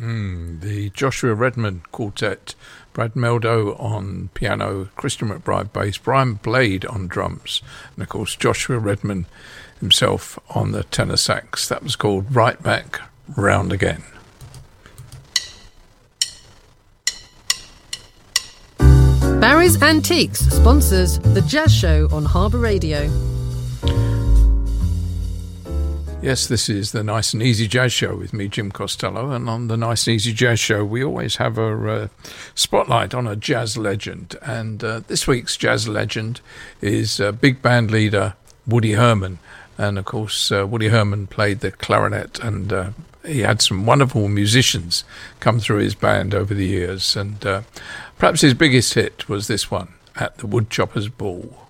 The Joshua Redman Quartet, Brad Meldo on piano, Christian McBride bass, Brian Blade on drums, and of course Joshua Redman himself on the tenor sax. That was called Right Back Round Again. Barry's Antiques sponsors The Jazz Show on Harbour Radio. Yes, this is the Nice and Easy Jazz Show with me, Jim Costello, and on the Nice and Easy Jazz Show we always have a spotlight on a jazz legend, and this week's jazz legend is big band leader Woody Herman, and of course Woody Herman played the clarinet, and he had some wonderful musicians come through his band over the years, and perhaps his biggest hit was this one, At the Woodchopper's Ball.